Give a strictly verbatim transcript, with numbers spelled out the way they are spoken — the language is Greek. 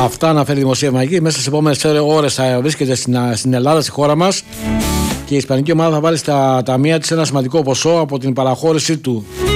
Αυτά αναφέρει δημοσίευμα εκεί. Μέσα στις επόμενες ώρες θα βρίσκεται στην, στην Ελλάδα, στη χώρα μας, και η ισπανική ομάδα θα βάλει στα ταμεία της ένα σημαντικό ποσό από την παραχώρησή του